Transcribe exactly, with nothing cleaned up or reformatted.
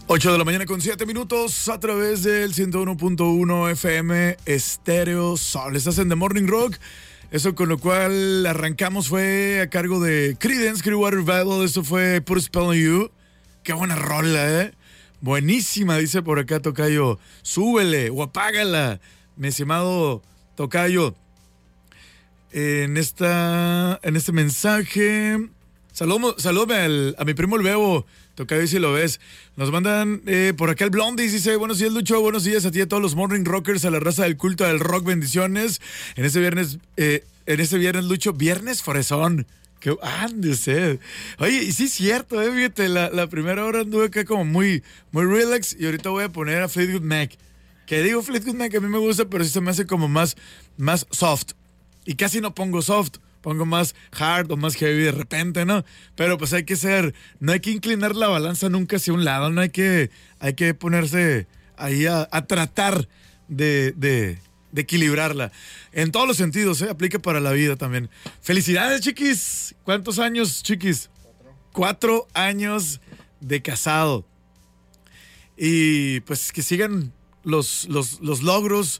ocho de la mañana con siete minutos a través del ciento uno punto uno F M Estéreo Sol. Estás en The Morning Rock. Eso con lo cual arrancamos fue a cargo de Creedence Clearwater Revival. Esto fue Put a Spell on You. Qué buena rola, ¿eh? Buenísima, dice por acá Tocayo. Súbele o apágala, mi estimado Tocayo. En esta, en este mensaje, saludo, salúdame al, a mi primo el Bebo. Tocayo, si lo ves. Nos mandan eh, por acá el Blondis, dice: buenos días, Lucho, buenos días a ti y a todos los Morning Rockers, a la raza del culto del rock, bendiciones. En este viernes, eh, en este viernes, Lucho, viernes fresón. Que ande usted. Oye, y sí es cierto, eh, fíjate, la, la primera hora anduve acá como muy, muy relax y ahorita voy a poner a Fleetwood Mac. Que digo, Fleetwood Mac a mí me gusta, pero sí se me hace como más, más soft. Y casi no pongo soft, pongo más hard o más heavy de repente, ¿no? Pero pues hay que ser, no hay que inclinar la balanza nunca hacia un lado, no hay que, hay que ponerse ahí a, a tratar de, de, de equilibrarla. En todos los sentidos, ¿eh? Aplica para la vida también. Felicidades, chiquis. ¿Cuántos años, chiquis? Cuatro. Cuatro años de casado. Y pues que sigan los, los, los logros,